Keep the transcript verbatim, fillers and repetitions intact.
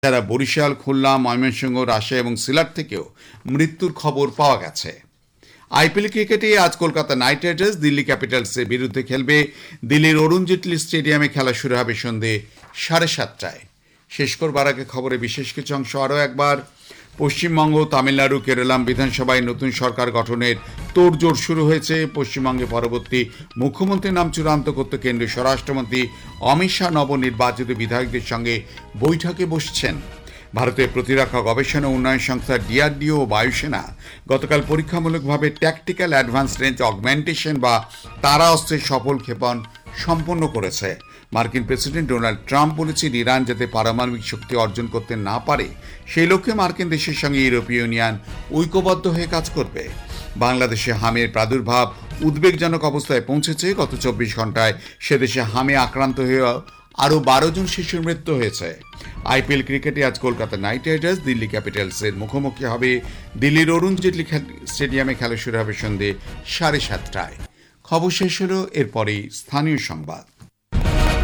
যারা বরিশাল, খুলনা, ময়মনসিংহ, রাজশাহী এবং সিলেট থেকেও মৃত্যুর খবর পাওয়া গেছে। আইপিএল ক্রিকেটে আজ কলকাতা নাইট রাইডার্স দিল্লি ক্যাপিটালসের বিরুদ্ধে খেলবে। দিল্লির অরুণ জেটলি স্টেডিয়ামে খেলা শুরু হবে সন্ধে সাড়ে সাতটায়। শেষ করবার আগে খবরে বিশেষ কিছু অংশ আরও একবার। পশ্চিমবঙ্গ, তামিলনাড়ু, কেরালাম বিধানসভায় নতুন সরকার গঠনের তোড়জোড় শুরু হয়েছে। পশ্চিমবঙ্গে পরবর্তী মুখ্যমন্ত্রীর নাম চূড়ান্ত করতে কেন্দ্রীয় স্বরাষ্ট্রমন্ত্রী অমিত শাহ নবনির্বাচিত বিধায়কদের সঙ্গে বৈঠকে বসছেন। ভারতের প্রতিরক্ষা গবেষণা ও উন্নয়ন সংস্থা ডিআরডিও ও বায়ুসেনা গতকাল পরীক্ষামূলকভাবে ট্যাকটিক্যাল অ্যাডভান্স রেঞ্জ অগমেন্টেশন বা তারা অস্ত্রের সফল ক্ষেপণ সম্পন্ন করেছে। মার্কিন প্রেসিডেন্ট ডোনাল্ড ট্রাম্প বলেছেন, ইরান যাতে পারমাণবিক শক্তি অর্জন করতে না পারে সেই লক্ষ্যে মার্কিন দেশের সঙ্গে ইউরোপীয় ইউনিয়ন ঐক্যবদ্ধ হয়ে কাজ করবে। বাংলাদেশে হামের প্রাদুর্ভাব উদ্বেগজনক অবস্থায় পৌঁছেছে। গত চব্বিশ ঘন্টায় সে দেশে হামে আক্রান্ত হয়ে আরও বারো জন শিশুর মৃত্যু হয়েছে। আইপিএল ক্রিকেটে আজ কলকাতা নাইট রাইডার্স দিল্লি ক্যাপিটালসের মুখোমুখি হবে। দিল্লির অরুণ জেটলি স্টেডিয়ামে খেলা শুরু হবে সন্ধে সাড়ে সাতটায়। খবর শেষ হলো, এরপরেই স্থানীয় সংবাদ।